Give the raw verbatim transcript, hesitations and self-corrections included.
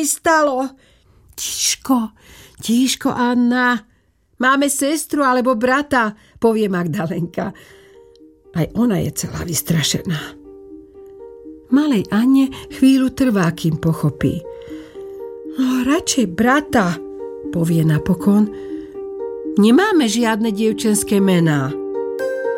mi stalo? Tíško, tíško, Anna. Máme sestru alebo brata, povie Magdalenka. Aj ona je celá vystrašená. Malej Anne chvíľu trvá, kým pochopí. No, radšej brata, povie napokon. Nemáme žiadne dievčenské mená.